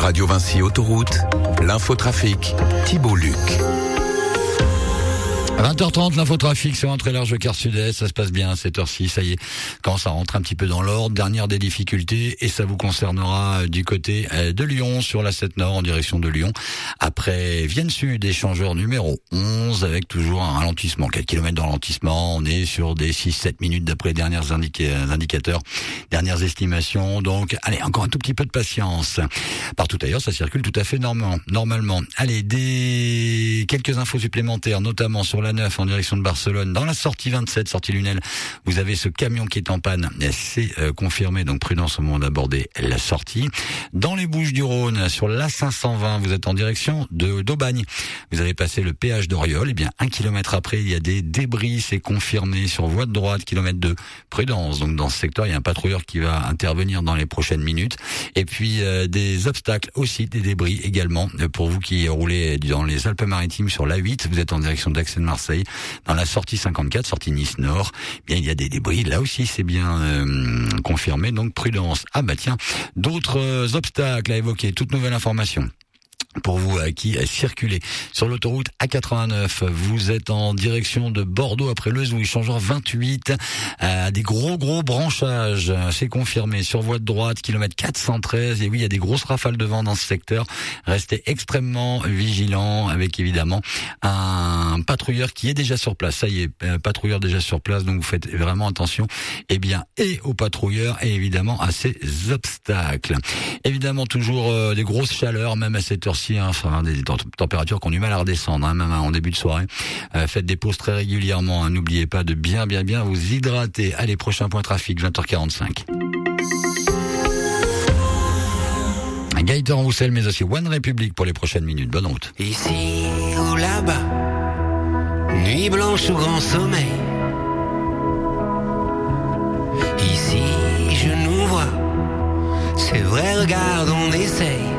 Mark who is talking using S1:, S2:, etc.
S1: Radio Vinci Autoroute, l'infotrafic, Thibault Luc.
S2: 20h30, l'infotrafic sur un très large quart sud-est, ça se passe bien à cette heure-ci, ça y est, quand ça rentre un petit peu dans l'ordre, dernière des difficultés, et ça vous concernera du côté de Lyon, sur la 7 Nord, en direction de Lyon, après Vienne Sud, échangeur numéro 11, avec toujours un ralentissement, 4 km de ralentissement, on est sur des 6-7 minutes d'après les derniers indicateurs, dernières estimations, donc allez, encore un tout petit peu de patience. Partout ailleurs, ça circule tout à fait normalement. Allez, quelques infos supplémentaires, notamment sur la 9 en direction de Barcelone, dans la sortie 27, sortie Lunel, vous avez ce camion qui est en panne, c'est confirmé, donc prudence au moment d'aborder la sortie. Dans les Bouches-du-Rhône, sur la 520, vous êtes en direction d'Aubagne, vous avez passé le péage d'Oriol, et bien 1 kilomètre après, il y a des débris, c'est confirmé, sur voie de droite, kilomètre 2, prudence, donc dans ce secteur, il y a un patrouilleur qui va intervenir dans les prochaines minutes, et puis des obstacles aussi, des débris également, pour vous qui roulez dans les Alpes-Maritimes sur la 8, vous êtes en direction d'Aix de Marseille, dans la sortie 54, sortie Nice Nord, bien il y a des débris, là aussi c'est bien confirmé, donc prudence. Ah bah tiens, d'autres obstacles à évoquer, toute nouvelle information. Pour vous qui circulez sur l'autoroute A89, vous êtes en direction de Bordeaux après Lezoux, échangeur 28, des gros branchages, c'est confirmé, sur voie de droite, kilomètre 413, et oui, il y a des grosses rafales de vent dans ce secteur, restez extrêmement vigilants, avec évidemment un patrouilleur qui est déjà sur place, ça y est, patrouilleur déjà sur place, donc vous faites vraiment attention, et aux patrouilleurs, et évidemment à ces obstacles. Évidemment, toujours des grosses chaleurs, même à cette heure-ci, des températures qui ont du mal à redescendre, même en début de soirée. Faites des pauses très régulièrement, n'oubliez pas de bien vous hydrater. Allez, prochain point trafic, 20h45. Gaëtan Roussel, mais aussi One République pour les prochaines minutes. Bonne route.
S3: Ici ou là-bas, nuit blanche ou grand sommeil. Ici, je nous vois, c'est vrai, regarde, on essaye.